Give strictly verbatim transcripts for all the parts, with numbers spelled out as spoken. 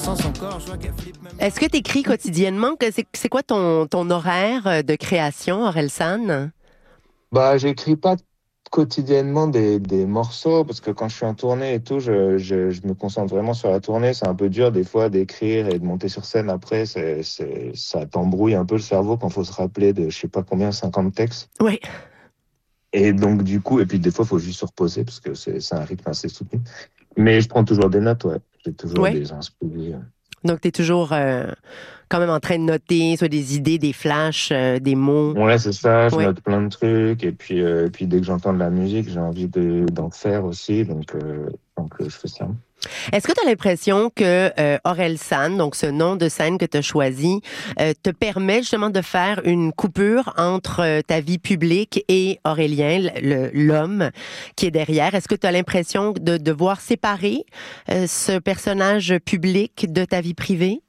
sens son corps, je vois qu'elle flippe même... Est-ce que tu écris quotidiennement? Que C'est, c'est quoi ton, ton horaire de création, Orelsan? Bah, j'écris pas quotidiennement des, des morceaux parce que quand je suis en tournée et tout, je, je, je me concentre vraiment sur la tournée. C'est un peu dur des fois d'écrire et de monter sur scène après. C'est, c'est, ça t'embrouille un peu le cerveau quand faut se rappeler de je sais pas combien, cinquante textes. Oui. Et donc, du coup, et puis des fois, il faut juste se reposer parce que c'est, c'est un rythme assez soutenu. Mais je prends toujours des notes, ouais. J'ai toujours Ouais. des inspirations. Donc, tu es toujours euh, quand même en train de noter soit des idées, des flashs, euh, des mots. Ouais, c'est ça, je Ouais. note plein de trucs. Et puis, euh, et puis dès que j'entends de la musique, j'ai envie de, d'en faire aussi. Donc, euh, donc euh, je fais ça. Est-ce que tu as l'impression que euh, Orelsan, donc ce nom de scène que tu as choisi, euh, te permet justement de faire une coupure entre euh, ta vie publique et Aurélien, le, l'homme qui est derrière? Est-ce que tu as l'impression de devoir séparer euh, ce personnage public de ta vie privée?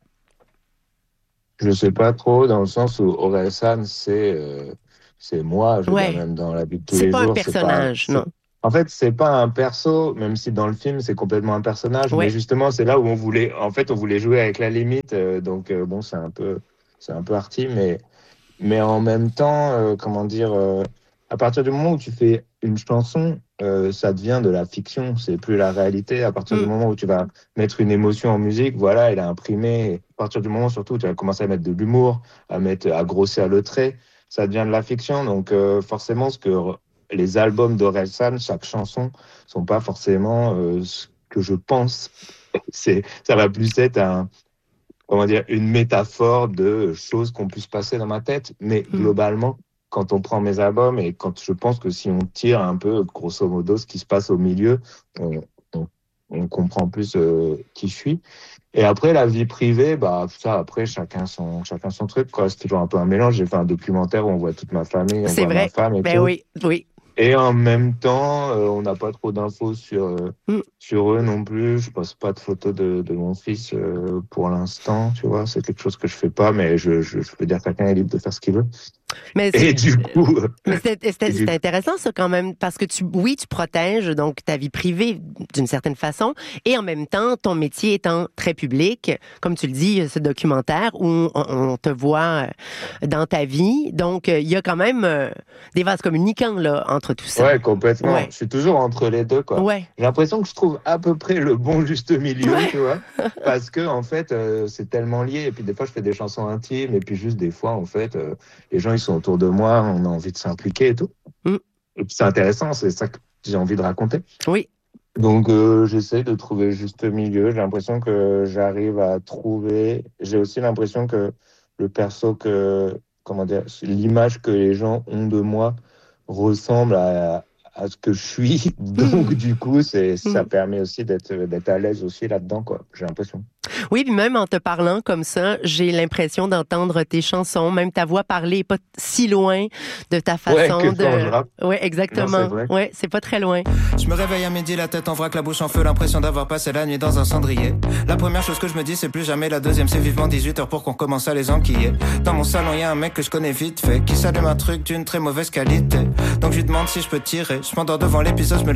Je sais pas trop, dans le sens où Orelsan, c'est, euh, c'est moi, je veux Ouais. dire, même dans la vie de tous C'est les pas un jours. C'est pas, personnage, c'est- non. En fait, c'est pas un perso, même si dans le film, c'est complètement un personnage. Ouais. Mais justement, c'est là où on voulait, en fait, on voulait jouer avec la limite. euh, donc, euh, bon, c'est un peu, c'est un peu arty, mais, mais en même temps, euh, comment dire, euh, à partir du moment où tu fais une chanson, euh, ça devient de la fiction, c'est plus la réalité. À partir du Mm. moment où tu vas mettre une émotion en musique, voilà, elle est imprimée. À partir du moment surtout où tu vas commencer à mettre de l'humour, à mettre, à grossir le trait, ça devient de la fiction. Donc euh, forcément, ce que les albums d'Orelsan, chaque chanson, sont pas forcément euh, ce que je pense. C'est, ça va plus être un, comment dire, une métaphore de choses qu'on puisse passer dans ma tête. Mais Mm. globalement, quand on prend mes albums et quand je pense que si on tire un peu, grosso modo, ce qui se passe au milieu, on, on, on comprend plus euh, qui je suis. Et après, la vie privée, bah, ça, après, chacun son, chacun son truc, quoi. C'est toujours un peu un mélange. J'ai fait un documentaire où on voit toute ma famille, on C'est voit ma vrai. femme et Ben tout. oui, oui. Et en même temps, euh, on n'a pas trop d'infos sur, euh, Mm. sur eux non plus. Je poste pas de photos de, de mon fils euh, pour l'instant, tu vois. C'est quelque chose que je fais pas, mais je, je, je veux dire, chacun est libre de faire ce qu'il veut. Mais c'est, Et du coup, euh, mais c'est, c'est, et c'est du- intéressant ça quand même, parce que tu, oui, tu protèges donc ta vie privée d'une certaine façon, et en même temps, ton métier étant très public, comme tu le dis, ce documentaire où on, on te voit euh, dans ta vie, donc euh, il y a quand même euh, des vases communicants là entre tout ça. ouais, complètement. Ouais. Je suis toujours entre les deux, quoi. Ouais. J'ai l'impression que je trouve à peu près le bon juste milieu, Ouais. tu vois. Parce que, en fait, euh, c'est tellement lié. Et puis, des fois, je fais des chansons intimes. Et puis, juste des fois, en fait, euh, les gens, ils sont autour de moi. On a envie de s'impliquer et tout. Mm. Et puis, c'est intéressant. C'est ça que j'ai envie de raconter. Oui. Donc, euh, j'essaie de trouver le juste milieu. J'ai l'impression que j'arrive à trouver. J'ai aussi l'impression que le perso que, comment dire, l'image que les gens ont de moi ressemble à, à ce que je suis. Donc, Mm. du coup, c'est, ça Mm. permet aussi d'être, d'être à l'aise aussi là-dedans, quoi. J'ai l'impression. Oui, puis même en te parlant comme ça, j'ai l'impression d'entendre tes chansons, même ta voix parler est pas t- si loin de ta Ouais, façon que de. quand je rappe. Ouais, Non, c'est exactement. vrai. Ouais, c'est pas très loin. Je me réveille à midi, la tête en vrac, la bouche en feu, l'impression d'avoir passé la nuit dans un cendrier. La première chose que je me dis, c'est plus jamais. La deuxième, c'est vivement dix-huit heures pour qu'on commence à les enquiller. Dans mon salon, y a un mec que je connais vite fait, qui s'allume un truc d'une très mauvaise qualité. Donc je lui demande si je peux tirer. Je m'endors devant l'épisode, je me